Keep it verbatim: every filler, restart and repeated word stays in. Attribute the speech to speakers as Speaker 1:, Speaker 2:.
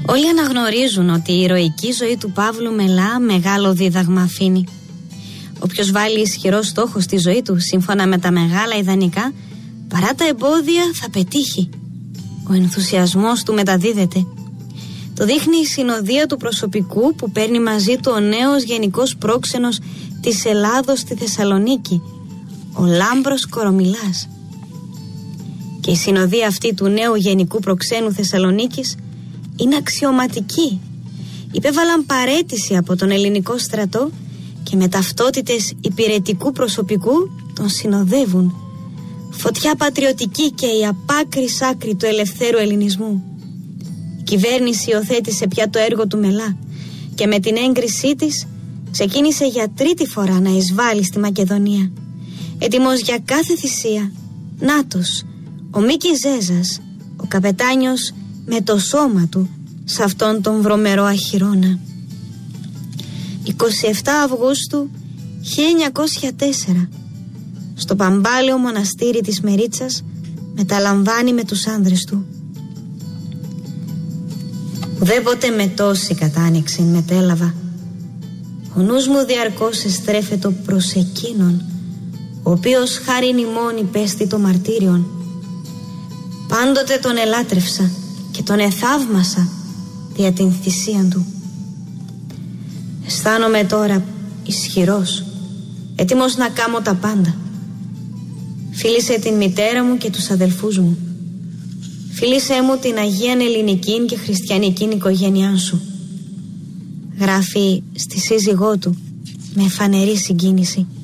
Speaker 1: Όλοι αναγνωρίζουν ότι η ηρωική ζωή του Παύλου Μελά μεγάλο δίδαγμα αφήνει. Όποιος βάλει ισχυρό στόχο στη ζωή του, σύμφωνα με τα μεγάλα ιδανικά, παρά τα εμπόδια θα πετύχει. Ο ενθουσιασμός του μεταδίδεται. Το δείχνει η συνοδεία του προσωπικού που παίρνει μαζί του ο νέος γενικός πρόξενος της Ελλάδος στη Θεσσαλονίκη, ο Λάμπρος Κορομιλάς. Και η συνοδεία αυτή του νέου γενικού προξένου Θεσσαλονίκης είναι αξιωματική. Υπέβαλαν παραίτηση από τον ελληνικό στρατό και με ταυτότητες υπηρετικού προσωπικού τον συνοδεύουν. Φωτιά πατριωτική και η απάκρις άκρη του ελευθέρου ελληνισμού. Η κυβέρνηση υιοθέτησε πια το έργο του Μελά και με την έγκρισή της ξεκίνησε για τρίτη φορά να εισβάλλει στη Μακεδονία. Έτοιμος για κάθε θυσία, νάτος, ο Μίκης Ζέζας, ο καπετάνιος με το σώμα του σε αυτόν τον βρωμερό αχυρώνα. εικοστή εβδόμη Αυγούστου χίλια εννιακόσια τέσσερα, στο Παμπάλαιο μοναστήρι της Μερίτσας, μεταλαμβάνει με τους άνδρες του. Ουδέποτε με τόση κατάνοιξη μετέλαβα. Ο νους μου διαρκώς εστρέφεται προς εκείνον, ο οποίος χάριν ημών υπέστη το μαρτύριον. Πάντοτε τον ελάτρευσα και τον εθαύμασα δια την θυσία του. Αισθάνομαι τώρα ισχυρός, έτοιμος να κάμω τα πάντα. Φίλησε την μητέρα μου και τους αδελφούς μου. Φίλησε μου την Αγίαν Ελληνική και Χριστιανική οικογένειά σου. Γράφει στη σύζυγό του με φανερή συγκίνηση.